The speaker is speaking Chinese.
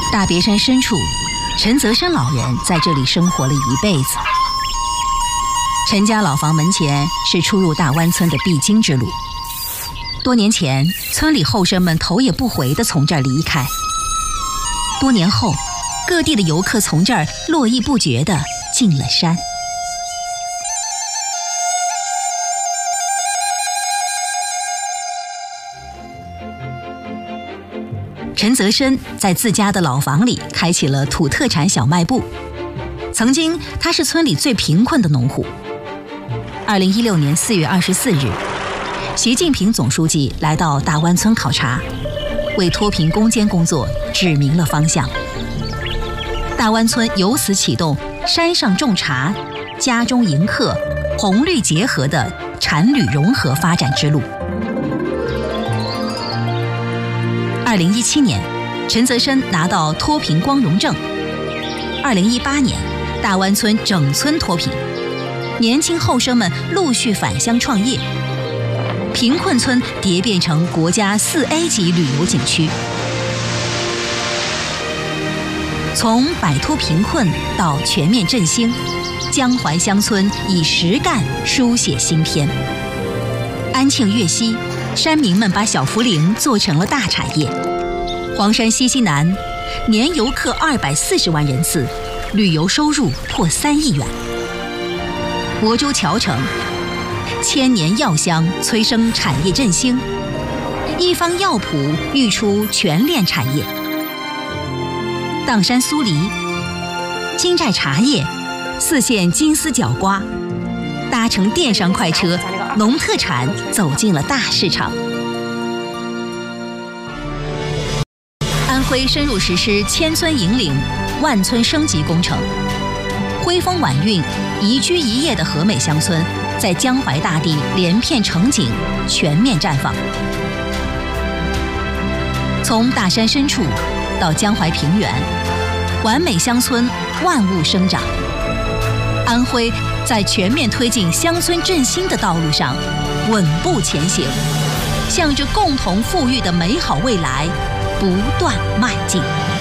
大别山深处，陈泽生老人在这里生活了一辈子。陈家老房门前是出入大湾村的必经之路。多年前，村里后生们头也不回地从这儿离开。多年后，各地的游客从这儿络绎不绝地进了山。陈泽生在自家的老房里开启了土特产小卖部。曾经，他是村里最贫困的农户。2016年4月24日，习近平总书记来到大湾村考察，为脱贫攻坚工作指明了方向。大湾村由此启动山上种茶、家中迎客、红绿结合的产旅融合发展之路。2017年，陈泽生拿到脱贫光荣证。2018年，大湾村整村脱贫，年轻后生们陆续返乡创业，贫困村蝶变成国家4A 级旅游景区。从摆脱贫困到全面振兴，江淮乡村以实干书写新篇。安庆粤西，山民们把小茯苓做成了大产业。黄山西西南，年游客240万人次，旅游收入破3亿元。亳州谯城，千年药香催生产业振兴，一方药圃育出全链产业。砀山苏黎，金寨茶叶4县金丝角瓜，搭乘电商快车，农特产走进了大市场。安徽深入实施千村引领、万村升级工程，徽风晚运、宜居宜业的和美乡村在江淮大地连片成景，全面绽放。从大山深处到江淮平原，完美乡村万物生长。安徽在全面推进乡村振兴的道路上稳步前行，向着共同富裕的美好未来不断迈进。